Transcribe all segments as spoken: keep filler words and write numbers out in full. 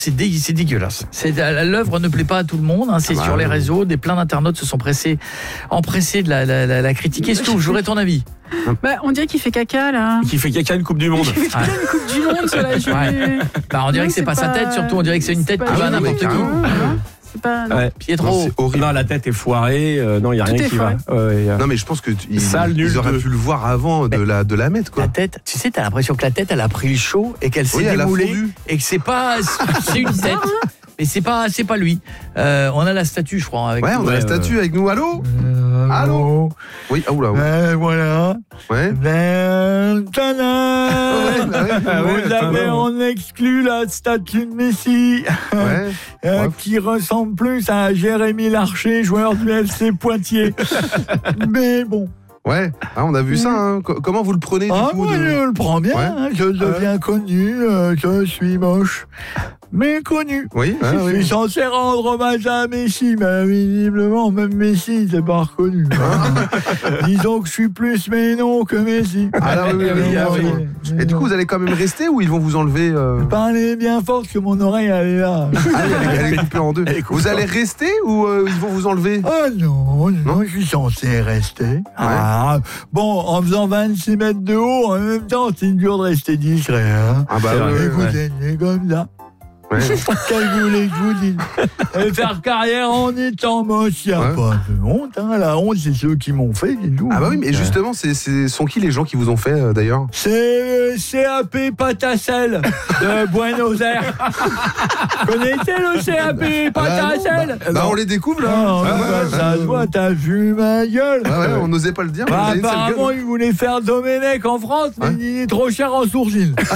C'est, dé- c'est dégueulasse. C'est, l'œuvre ne plaît pas à tout le monde. Hein, c'est ah sur bah, les réseaux. Des plein d'internautes se sont pressés, empressés de la, la, la, la critiquer. C'est tout. J'aurais ton avis. Bah, on dirait qu'il fait caca là. Qui fait caca une Coupe du Monde. Il fait caca une Coupe du Monde sur la journée. Ouais. Bah, on dirait non, que c'est, c'est pas, pas sa tête. Surtout, on dirait que c'est une tête qui va à n'importe qui. C'est pas... Ouais. Pietro. Non, c'est horrible. Non, la tête est foirée. Euh, non, il y a Tout rien qui foiré. va. Ouais, a... Non, mais je pense que ils, Sale, ils auraient de... pu le voir avant de la de la mettre quoi. La tête, tu sais, t'as l'impression que la tête, elle a pris le chaud et qu'elle s'est oui, démoulée et que c'est pas, c'est une tête. Mais c'est pas, c'est pas lui. Euh, on a la statue, je crois. Avec ouais, on a ouais, la statue euh... avec nous. Allô, euh, allô. Oui, ah oula. Euh, voilà. Ouais. Ben, tada. Vous avez en exclu la statue de Messi, ouais. euh, ouais. qui ressemble plus à Jérémy Larcher, joueur du F C Poitiers. Mais bon. Ouais, ah, on a vu ça. Hein. Comment vous le prenez du ah, coup moi, de... je le prends bien. Ouais. Hein. Je deviens euh... connu. Euh, je suis moche. Mais connu. Oui, ah, je oui. suis censé rendre hommage à Messi, mais visiblement, même Messi, c'est pas reconnu. Hein. Disons que je suis plus mais non que Messi. Ah là, oui, oui, oui, ah, oui. Et du coup, vous allez quand même rester ou ils vont vous enlever euh... Parlez bien fort que mon oreille, elle est là. Ah, elle est coupée en deux. Vous allez rester ou euh, ils vont vous enlever? Ah non, non, non, je suis censé rester. Ouais. Ah, bon, en faisant vingt-six mètres de haut, en même temps, c'est dur de rester discret. Hein. Ah bah oui, écoutez, c'est comme ça. Ouais. Qu'est-ce que vous voulez que je vous dise? Et faire carrière en étant moche, il n'y a ouais. pas de honte. Hein. La honte, c'est ceux qui m'ont fait. Tout, ah bah oui, mais justement, c'est, c'est, sont qui les gens qui vous ont fait euh, d'ailleurs? C'est le C A P Patacel de Buenos Aires. Connaissez le C A P Patacel? Bah, bah on les découvre là. Ah, ah, bah, ça se voit, t'as vu ma gueule. Ah ouais, on n'osait pas le dire. Bah, apparemment, il voulait faire Domenech en France, mais hein? il est trop cher en sourcils. Bon.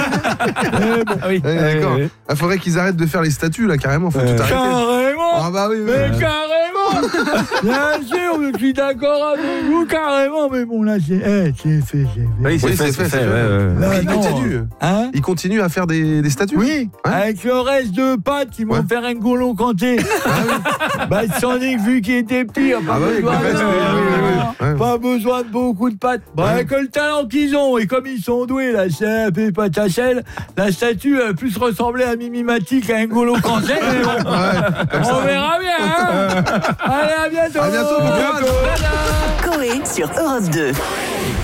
Ah oui, ouais, d'accord. Oui. Il faudrait qu'ils arrêtent de faire les statues là, carrément. Faut euh, tout arrêter. Carrément. Ah bah oui. oui mais oui. carrément. Bien sûr, je suis d'accord avec vous, carrément. Mais bon là, c'est, hey, c'est fait, c'est fait. Oui, c'est, oui, fait, c'est fait, c'est fait. fait. Ouais, ouais. Là, il non. continue. Hein? Il continue à faire des, des statues. Oui. Hein? Avec le reste de pâtes, ils vont ouais. faire un N'Golo Kanté. Bah, sans dire vu qu'il était petit, pas ah besoin, bah, de, oui, oui, pas besoin de beaucoup de pâtes. Bah, avec le talent qu'ils ont et comme ils sont doués, là, c'est un peu Patachel, la statue a plus ressemblé à Mimi Mati qu'à N'Golo Kanté. Mais bon, ouais, on verra bien. Hein. Allez, à bientôt. À bientôt. Coé sur Europe deux.